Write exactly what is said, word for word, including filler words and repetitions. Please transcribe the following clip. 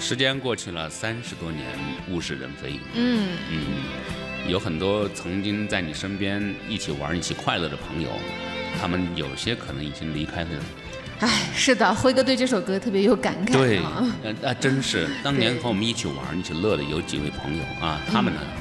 时间过去了三十多年，物是人非。 嗯嗯，有很多曾经在你身边一起玩、一起快乐的朋友，他们有些可能已经离开了。 哎，是的，辉哥对这首歌特别有感慨、啊。 对，呃，啊，真是当年和我们一起玩、一起乐的有几位朋友啊，他们呢？嗯